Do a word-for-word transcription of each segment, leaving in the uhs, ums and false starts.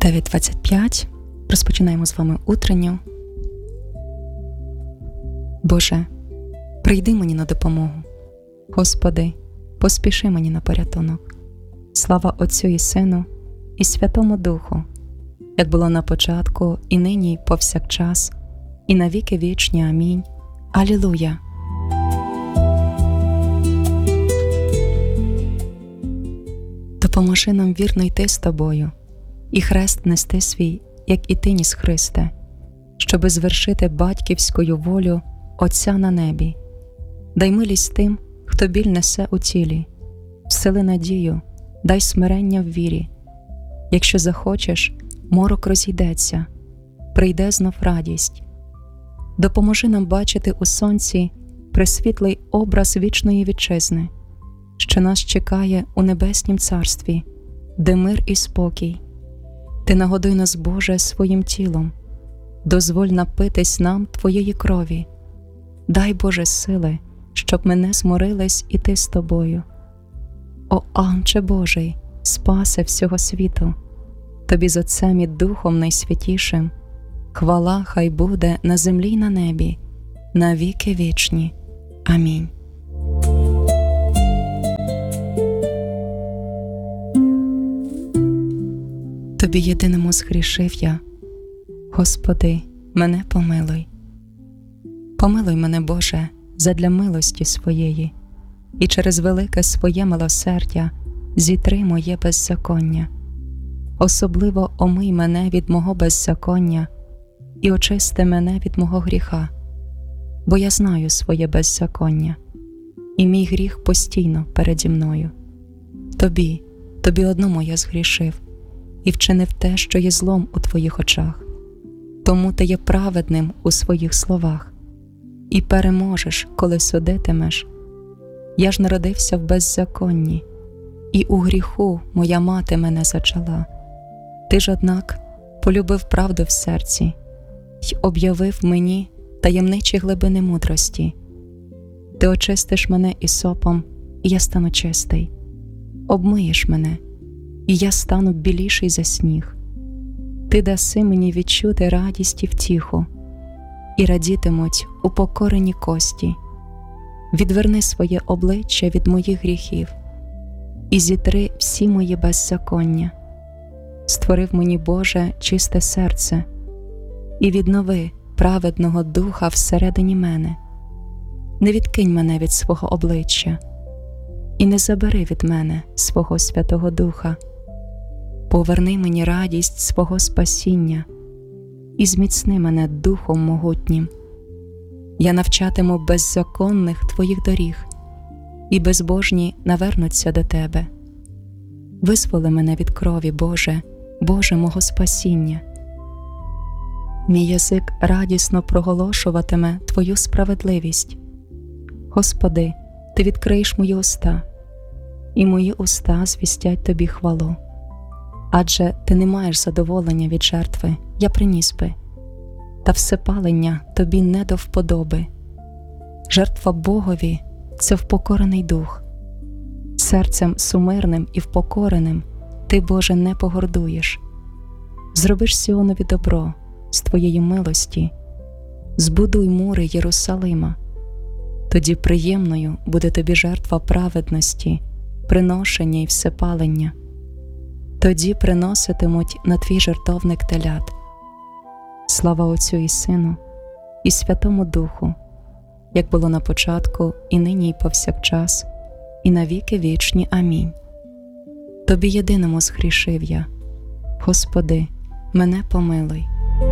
дев'ять двадцять п'ять. Розпочинаємо з вами утренню. Боже, прийди мені на допомогу. Господи, поспіши мені на порятунок. Слава Отцю і Сину, і Святому Духу, як було на початку, і нині, і повсякчас, і на віки вічні. Амінь. Алілуя! Допоможи нам вірно йти з Тобою, і хрест нести свій, як і Ти ніс, Христе, щоби звершити батьківською волю Отця на небі. Дай милість тим, хто біль несе у тілі, всили надію, дай смирення в вірі. Якщо захочеш, морок розійдеться, прийде знов радість. Допоможи нам бачити у сонці пресвітлий образ вічної вітчизни, що нас чекає у небеснім царстві, де мир і спокій. Ти нагодуй нас, Боже, своїм тілом, дозволь напитись нам Твоєї крові. Дай, Боже, сили, щоб ми не зморились іти з Тобою. О, Анче Божий, спасе всього світу, Тобі з Отцем і Духом найсвятішим хвала хай буде на землі й на небі, на віки вічні. Амінь. Тобі єдиному згрішив я, Господи, мене помилуй. Помилуй мене, Боже, задля милості своєї, і через велике своє милосердя зітри моє беззаконня. Особливо омий мене від мого беззаконня і очисти мене від мого гріха, бо я знаю своє беззаконня, і мій гріх постійно переді мною. Тобі, Тобі одному я згрішив, і вчинив те, що є злом у Твоїх очах. Тому Ти є праведним у своїх словах, і переможеш, коли судитимеш. Я ж народився в беззаконні, і у гріху моя мати мене зачала. Ти ж, однак, полюбив правду в серці й об'явив мені таємничі глибини мудрості. Ти очистиш мене ісопом, і я стану чистий. Обмиєш мене, і я стану біліший за сніг. Ти даси мені відчути радість і втіху, і радітимуть упокорені кості. Відверни своє обличчя від моїх гріхів, і зітри всі мої беззаконня. Створив мені, Боже, чисте серце, і віднови праведного духа всередині мене. Не відкинь мене від свого обличчя, і не забери від мене свого Святого Духа. Поверни мені радість свого спасіння, і зміцни мене Духом могутнім. Я навчатиму беззаконних Твоїх доріг, і безбожні навернуться до Тебе. Визволи мене від крові, Боже, Боже мого спасіння. Мій язик радісно проголошуватиме Твою справедливість. Господи, Ти відкриєш мої уста, і мої уста звістять Тобі хвалу. Адже Ти не маєш задоволення від жертви, я приніс би, та всепалення Тобі не до вподоби. Жертва Богові – це впокорений дух. Серцем сумирним і впокореним Ти, Боже, не погордуєш. Зробиш Сіонові добро з Твоєї милості, збудуй мури Єрусалима. Тоді приємною буде Тобі жертва праведності, приношення і всепалення. Тоді приноситимуть на Твій жертовник телят. Слава Отцю і Сину, і Святому Духу, як було на початку, і нині, і повсякчас, і на віки вічні. Амінь. Тобі єдиному згрішив я, Господи, мене помилуй.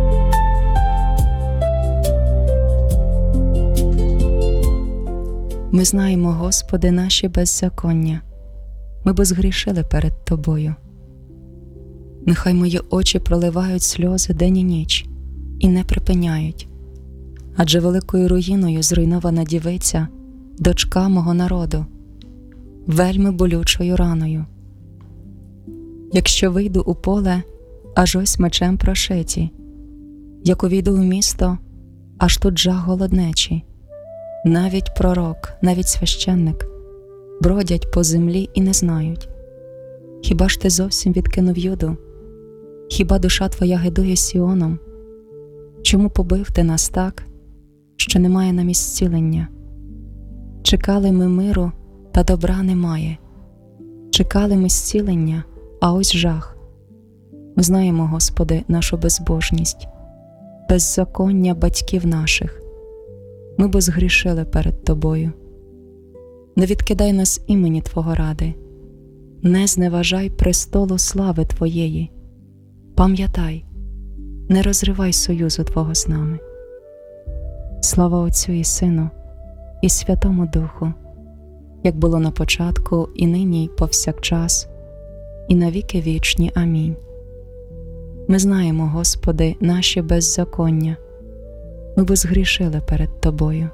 Ми знаємо, Господи, наші беззаконня, ми б згрішили перед Тобою. Нехай мої очі проливають сльози день і ніч, і не припиняють, адже великою руїною зруйнована дівиця, дочка мого народу, вельми болючою раною. Якщо вийду у поле, аж ось мечем прошиті, як увійду у місто, аж тут жах голоднечі. Навіть пророк, навіть священник бродять по землі і не знають. Хіба ж ти зовсім відкинув Юду? Хіба душа твоя гидує Сіоном? Чому побив ти нас так, що немає нам ісцілення? Чекали ми миру, та добра немає. Чекали ми зцілення, а ось жах. Ми знаємо, Господи, нашу безбожність, беззаконня батьків наших. Ми бо згрішили перед Тобою. Не відкидай нас імені Твого ради, не зневажай престолу слави Твоєї. Пам'ятай, не розривай союзу Твого з нами. Слава Отцю і Сину, і Святому Духу, як було на початку, і нині, і повсякчас, і на віки вічні. Амінь. Ми знаємо, Господи, наші беззаконня. Ми бо згрішили перед Тобою.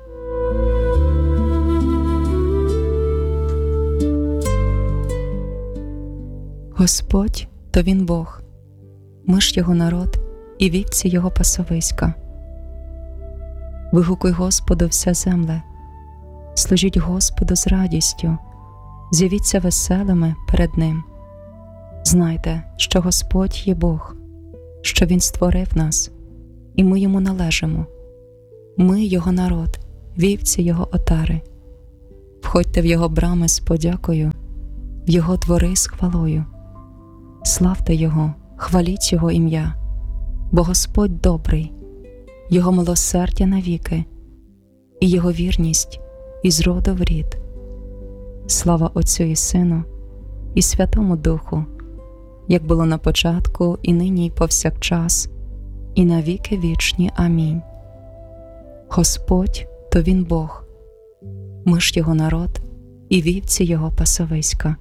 Господь – то Він Бог, ми ж Його народ і вівці Його пасовиська. Вигукуй Господу вся земле, служіть Господу з радістю, з'явіться веселими перед Ним. Знайте, що Господь є Бог, що Він створив нас, і ми Йому належимо. Ми Його народ, вівці Його отари. Входьте в Його брами з подякою, в Його двори з хвалою. Славте Його, хваліть Його ім'я, бо Господь добрий, Його милосердя навіки, і Його вірність із роду в рід. Слава Отцю і Сину, і Святому Духу, як було на початку, і нині, і повсякчас, і на віки вічні. Амінь. Господь – то Він Бог, ми ж Його народ і вівці Його пасовиська.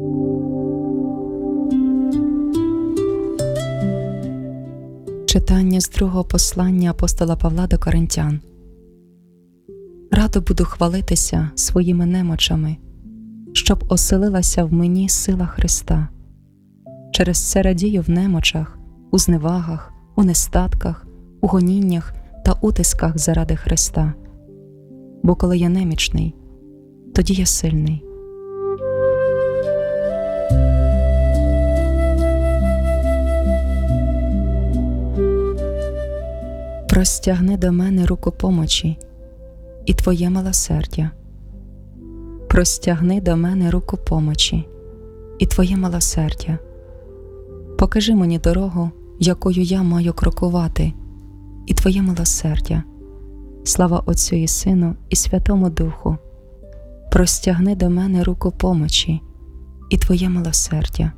Читання з другого послання апостола Павла до Коринтян. Радо буду хвалитися своїми немочами, щоб оселилася в мені сила Христа. Через це радію в немочах, у зневагах, у нестатках, у гоніннях та утисках заради Христа. Бо коли я немічний, тоді я сильний. Простягни до мене руку помочі і Твоє милосердя. Простягни до мене руку помочі і Твоє милосердя. Покажи мені дорогу, якою я маю крокувати, і Твоє милосердя. Слава Отцю і Сину, і Святому Духу. Простягни до мене руку помочі і Твоє милосердя.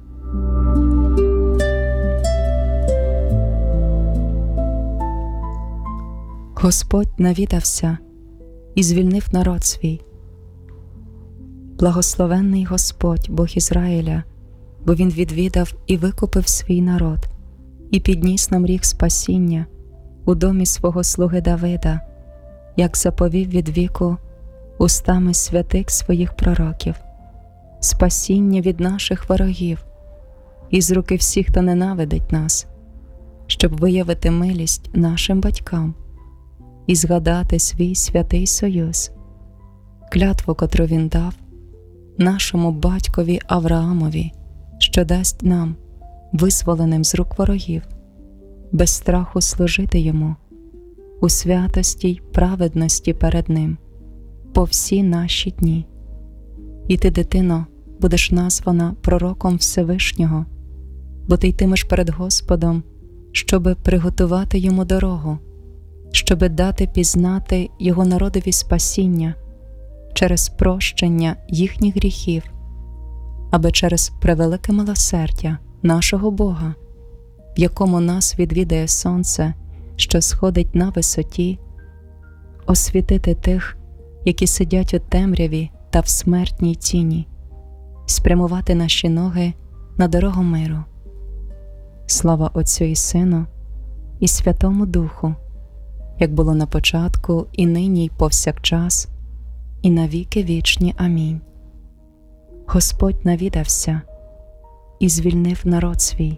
Господь навідався і звільнив народ свій. Благословенний Господь, Бог Ізраїля, бо Він відвідав і викупив свій народ, і підніс нам ріг спасіння у домі свого слуги Давида, як заповів від віку устами святих своїх пророків, спасіння від наших ворогів, із руки всіх, хто ненавидить нас, щоб виявити милість нашим батькам і згадати свій святий союз, клятву, котру Він дав нашому батькові Авраамові, що дасть нам, визволеним з рук ворогів, без страху служити Йому, у святості й праведності перед Ним, по всі наші дні. І ти, дитино, будеш названа пророком Всевишнього, бо ти йтимеш перед Господом, щоби приготувати Йому дорогу, щоби дати пізнати Його народові спасіння через прощення їхніх гріхів, аби через превелике милосердя нашого Бога, в якому нас відвідає сонце, що сходить на висоті, освітити тих, які сидять у темряві та в смертній тіні, спрямувати наші ноги на дорогу миру. Слава Отцю і Сину, і Святому Духу, як було на початку, і нині, і повсякчас, і на віки вічні. Амінь. Господь навідався і звільнив народ свій.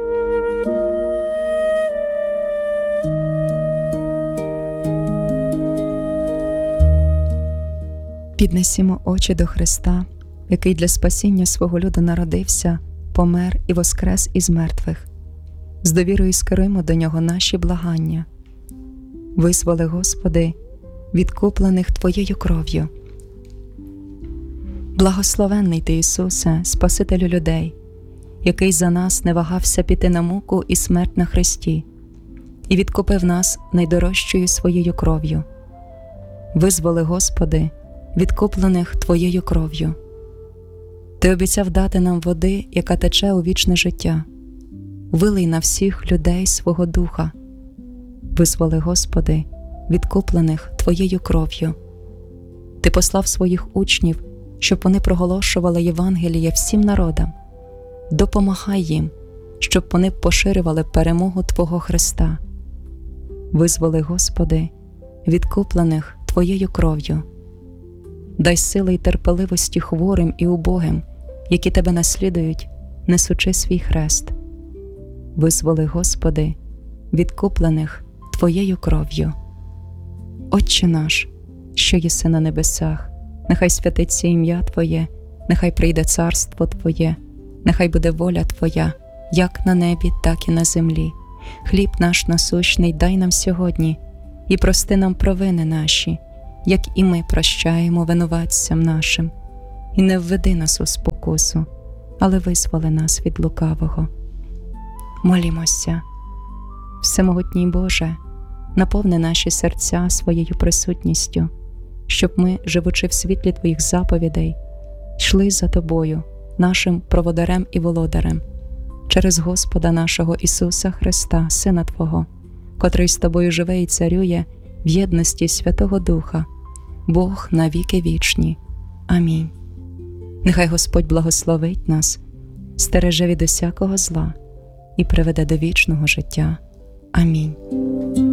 Піднесімо очі до Христа, який для спасіння свого люду народився, помер і воскрес із мертвих, З довірою скеруємо до Нього наші благання. Визволи, Господи, відкуплених Твоєю кров'ю. Благословенний Ти, Ісусе, Спасителю людей, який за нас не вагався піти на муку і смерть на хресті, і відкупив нас найдорожчою Своєю кров'ю. Визволи, Господи, відкуплених Твоєю кров'ю. Ти обіцяв дати нам води, яка тече у вічне життя. Вилий на всіх людей свого Духа. Визволи, Господи, відкуплених Твоєю кров'ю. Ти послав своїх учнів, щоб вони проголошували Євангеліє всім народам. Допомагай їм, щоб вони поширювали перемогу Твого Христа. Визволи, Господи, відкуплених Твоєю кров'ю. Дай сили й терпеливості хворим і убогим, які Тебе наслідують, несучи свій хрест. Визволи, Господи, відкуплених Твоєю кров'ю. Отче наш, що єси на небесах, нехай святиться ім'я Твоє, нехай прийде царство Твоє, нехай буде воля Твоя, як на небі, так і на землі. Хліб наш насущний дай нам сьогодні, і прости нам провини наші, як і ми прощаємо винуватцям нашим. І не введи нас у спокусу, але визволи нас від лукавого. Молімося. Всемогутній Боже, наповни наші серця своєю присутністю, щоб ми, живучи в світлі Твоїх заповідей, йшли за Тобою, нашим проводарем і володарем, через Господа нашого Ісуса Христа, Сина Твого, котрий з Тобою живе і царює в єдності Святого Духа, Бог на віки вічні. Амінь. Нехай Господь благословить нас, стереже від усякого зла і приведе до вічного життя. Амінь.